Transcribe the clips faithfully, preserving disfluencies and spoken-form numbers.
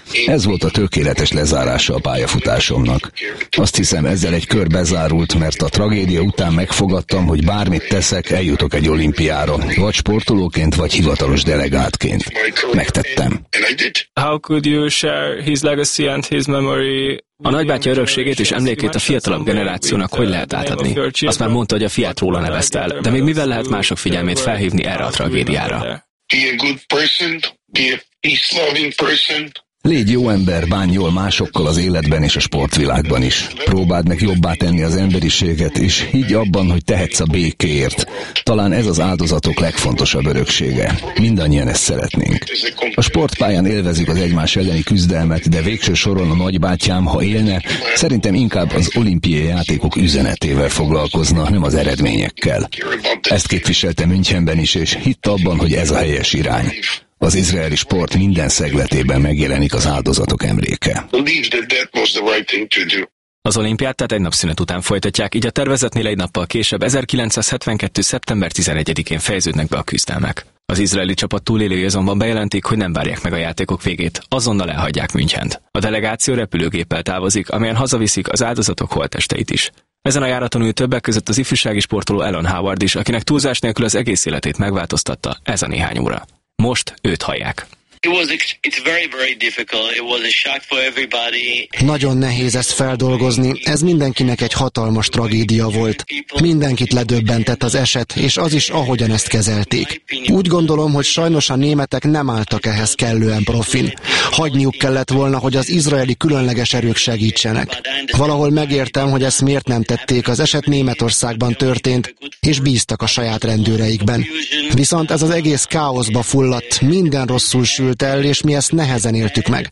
Ez volt a tökéletes lezárása a pályafutásomnak. Azt hiszem, ezzel egy kör bezárult, mert a tragédia után megfogadtam, hogy bármit teszek, eljutok egy olimpiára, vagy sportolóként, vagy hivatalos delegátként. Megtettem. How could you share his legacy and his memory? A nagybátyja örökségét és emlékét a fiatalabb generációnak hogy lehet átadni? Azt már mondta, hogy a fiát róla nevezte el, de még mivel lehet mások figyelmét felhívni erre a tragédiára? Légy jó ember, bánj jól másokkal az életben és a sportvilágban is. Próbáld meg jobbá tenni az emberiséget, és higgy abban, hogy tehetsz a békéért. Talán ez az áldozatok legfontosabb öröksége. Mindannyian ezt szeretnénk. A sportpályán élvezik az egymás elleni küzdelmet, de végső soron a nagybátyám, ha élne, szerintem inkább az olimpiai játékok üzenetével foglalkozna, nem az eredményekkel. Ezt képviselte Münchenben is, és hitt abban, hogy ez a helyes irány. Az izraeli sport minden szegletében megjelenik az áldozatok emléke. Az olimpiát tehát egy napszünet után folytatják, így a tervezetnél egy nappal később, ezerkilencszázhetvenkettő. szeptember tizenegyedikén fejeződnek be a küzdelmek. Az izraeli csapat túlélői azonban bejelentik, hogy nem várják meg a játékok végét, azonnal elhagyják Münchent. A delegáció repülőgéppel távozik, amelyen hazaviszik az áldozatok holttesteit is. Ezen a járaton ül többek között az ifjúsági sportoló Alan Howard is, akinek túlzás nélkül az egész életét megváltoztatta ez a néhány óra. Most őt hallják. Nagyon nehéz ezt feldolgozni, ez mindenkinek egy hatalmas tragédia volt. Mindenkit ledöbbentett az eset, és az is, ahogyan ezt kezelték. Úgy gondolom, hogy sajnos a németek nem álltak ehhez kellően profin. Hagyniuk kellett volna, hogy az izraeli különleges erők segítsenek. Valahol megértem, hogy ezt miért nem tették, az eset Németországban történt, és bíztak a saját rendőreikben. Viszont ez az egész káoszba fulladt, minden rosszul sült el, és mi ezt nehezen éltük meg.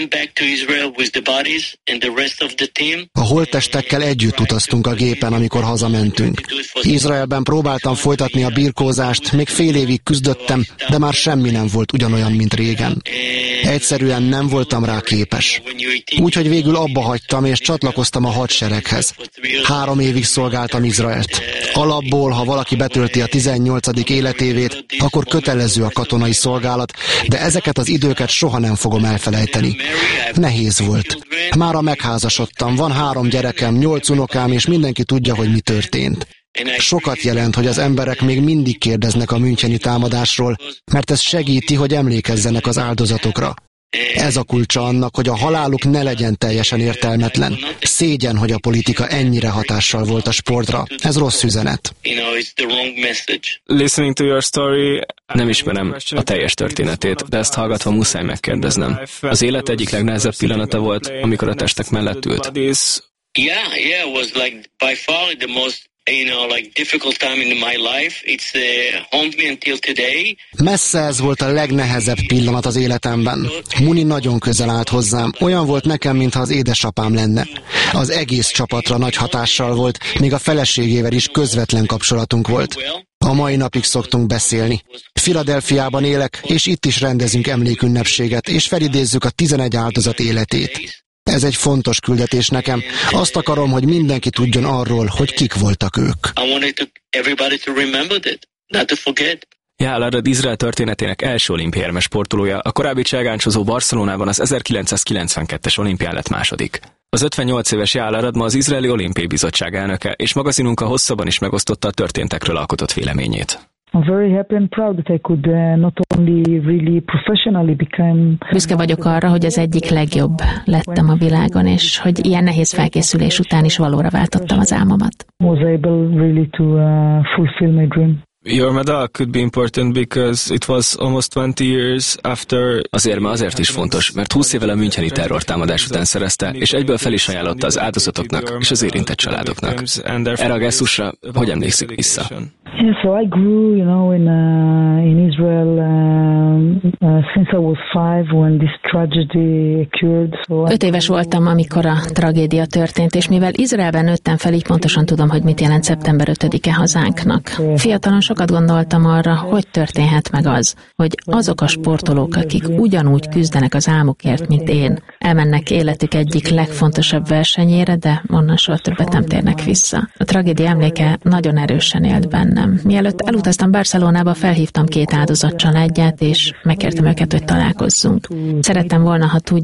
A holttestekkel együtt utaztunk a gépen, amikor hazamentünk. Izraelben próbáltam folytatni a birkózást, még fél évig küzdöttem, de már semmi nem volt ugyanolyan, mint régen. Egyszerűen nem voltam rá képes. Úgyhogy végül abba hagytam, és csatlakoztam a hadsereghez. Három évig szolgáltam Izraelt. Alapból, ha valaki betölti a tizennyolcadik életévét, akkor kötelező a katonai szolgálat, de ezeket az időket soha nem fogom elfelejteni. Nehéz volt. Mára megházasodtam, van három gyerekem, nyolc unokám, és mindenki tudja, hogy mi történt. Sokat jelent, hogy az emberek még mindig kérdeznek a müncheni támadásról, mert ez segíti, hogy emlékezzenek az áldozatokra. Ez a kulcsa annak, hogy a haláluk ne legyen teljesen értelmetlen. Szégyen, hogy a politika ennyire hatással volt a sportra. Ez rossz üzenet. Listening to your story, Nem ismerem a teljes történetét, de ezt hallgatva muszáj megkérdeznem. Az élet egyik legnehezebb pillanata volt, amikor a testek mellett ült. Yeah, yeah, it was like by far the most You know, like difficult time in my life. It's uh, haunted me until today. Messze ez volt a legnehezebb pillanat az életemben. Muni nagyon közel állt hozzám. Olyan volt nekem, mintha az édesapám lenne. Az egész csapatra nagy hatással volt, még a feleségével is közvetlen kapcsolatunk volt. A mai napig szoktunk beszélni. Philadelphiában élek, és itt is rendezünk emlékünnepséget, és felidézzük a tizenegy áldozat életét. Ez egy fontos küldetés nekem. Azt akarom, hogy mindenki tudjon arról, hogy kik voltak ők. Jál Arad Izrael történetének első olimpiai sportolója, a korábbi cselgáncsozó Barcelonában az ezerkilencszázkilencvenkettes olimpián lett második. Az ötvennyolc éves Jál Arad ma az Izraeli Olimpiai Bizottság elnöke, és magazinunk a hosszabban is megosztotta a történtekről alkotott véleményét. Büszke vagyok arra, hogy az egyik legjobb lettem a világon, és hogy ilyen nehéz felkészülés után is valóra váltottam az álmomat. Your medal could be important because it was almost twenty years after. Az érme azért is fontos, mert húsz évvel a müncheni terrortámadás után szerezte, és egyből fel is ajánlotta az áldozatoknak és az érintett családoknak. Erre a gesztusra hogy emlékszik vissza? Yeah, so I grew, you know, in uh, in Israel uh, uh, since I was five when this tragedy occurred. So Öt éves voltam, amikor a tragédia történt, és mivel Izraelben nőttem fel, így pontosan tudom, hogy mit jelent szeptember ötödike hazánknak. Fiatalon sokat gondoltam arra, hogy történhet meg az, hogy azok a sportolók, akik ugyanúgy küzdenek az álmukért, mint én, elmennek életük egyik legfontosabb versenyére, de onnan soha többet nem térnek vissza. A tragédia emléke nagyon erősen élt bennem. Mielőtt elutaztam Barcelonába, felhívtam két áldozat családját, és megkértem őket, hogy találkozzunk. Szerettem volna, ha tudják,